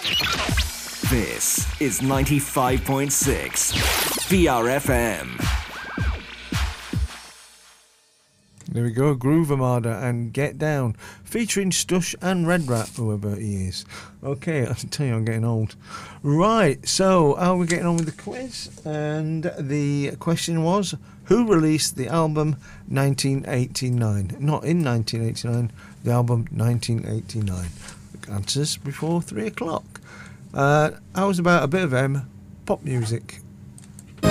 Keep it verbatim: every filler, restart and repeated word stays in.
This is ninety-five point six B R F M. There we go, Groove Armada and Get Down, featuring Stush and Red Rat, whoever he is. Okay, I can tell you I'm getting old. Right, so how are we getting on with the quiz? And the question was, who released the album nineteen eighty-nine? Not in nineteen eighty-nine, the album nineteen eighty-nine. Answers before three o'clock. Uh, I was about a bit of M, pop music.